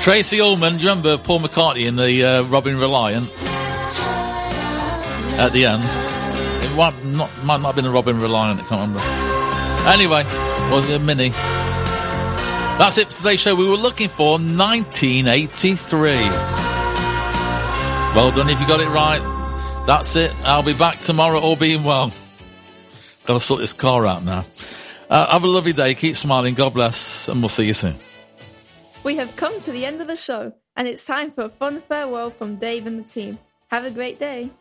Tracy Ullman, do you remember Paul McCartney in the Robin Reliant? At the end. It might not have been a Robin Reliant, I can't remember. Anyway, was it a Mini? That's it for today's show. We were looking for 1983. Well done if you got it right. That's it. I'll be back tomorrow, all being well. Got to sort this car out now. Have a lovely day. Keep smiling. God bless. And we'll see you soon. We have come to the end of the show, and it's time for a fun farewell from Dave and the team. Have a great day.